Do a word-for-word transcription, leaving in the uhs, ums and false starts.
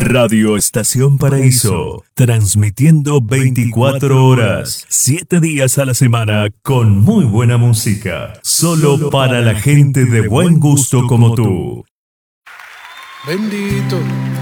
Radio Estación Paraíso, transmitiendo veinticuatro horas, siete días a la semana con muy buena música, solo para la gente de buen gusto como tú. Bendito